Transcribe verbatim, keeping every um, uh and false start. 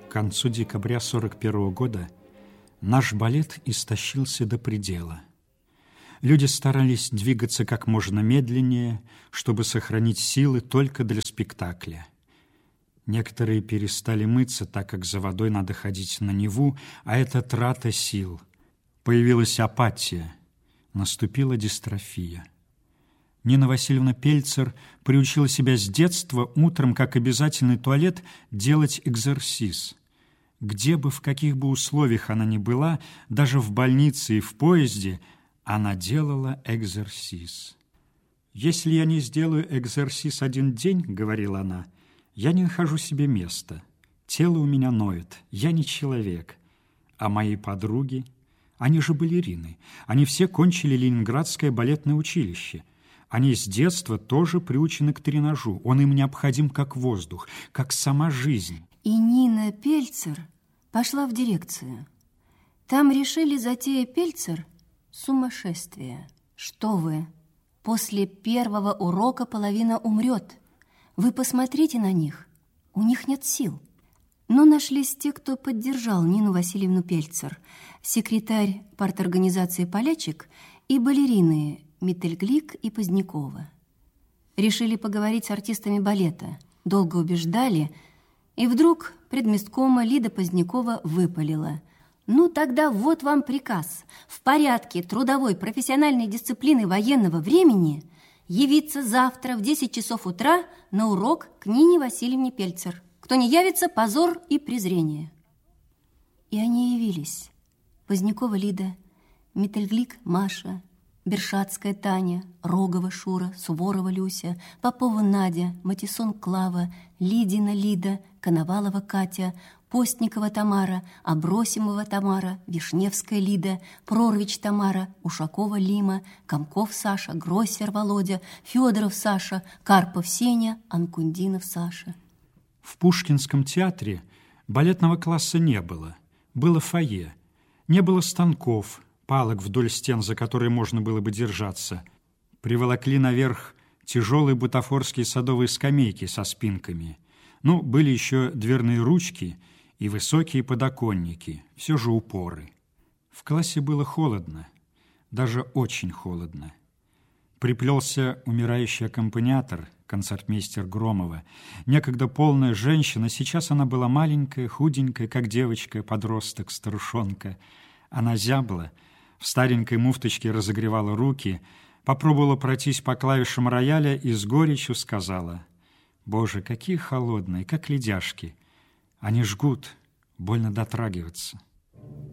К концу декабря сорок первого года наш балет истощился до предела. Люди старались двигаться как можно медленнее, чтобы сохранить силы только для спектакля. Некоторые перестали мыться, так как за водой надо ходить на Неву, а это трата сил. Появилась апатия, наступила дистрофия. Нина Васильевна Пельцер приучила себя с детства утром, как обязательный туалет, делать экзерсис. Где бы, в каких бы условиях она ни была, даже в больнице и в поезде, она делала экзерсис. «Если я не сделаю экзерсис один день, — говорила она, — я не нахожу себе места. Тело у меня ноет, я не человек. А мои подруги, они же балерины, они все кончили Ленинградское балетное училище. Они с детства тоже приучены к тренажу. Он им необходим как воздух, как сама жизнь». И Нина Пельцер пошла в дирекцию. Там решили, затея Пельцер – сумасшествие. Что вы, после первого урока половина умрет. Вы посмотрите на них, у них нет сил. Но нашлись те, кто поддержал Нину Васильевну Пельцер, секретарь парторганизации «Полячик» и балерины Метельглик и Позднякова. Решили поговорить с артистами балета, долго убеждали, и вдруг предместкома Лида Позднякова выпалила: «Ну тогда вот вам приказ в порядке трудовой профессиональной дисциплины военного времени явиться завтра в десять часов утра на урок к Нине Васильевне Пельцер. Кто не явится, позор и презрение». И они явились. Позднякова Лида, Метельглик Маша, Бершатская Таня, Рогова Шура, Суворова Люся, Попова Надя, Матисон Клава, Лидина Лида, Коновалова Катя, Постникова Тамара, Абросимова Тамара, Вишневская Лида, Прорвич Тамара, Ушакова Лима, Комков Саша, Гроссер Володя, Федоров Саша, Карпов Сеня, Анкундинов Саша. В Пушкинском театре балетного класса не было. Было фойе. Не было станков, палок вдоль стен, за которые можно было бы держаться. Приволокли наверх тяжелые бутафорские садовые скамейки со спинками. Ну, были еще дверные ручки и высокие подоконники, все же упоры. В классе было холодно, даже очень холодно. Приплелся умирающий аккомпаниатор, концертмейстер Громова. Некогда полная женщина, сейчас она была маленькая, худенькая, как девочка, подросток, старушонка. Она зябла, в старенькой муфточке разогревала руки, попробовала пройтись по клавишам рояля и с горечью сказала: «Боже, какие холодные, как ледяшки! Они жгут, больно дотрагиваться».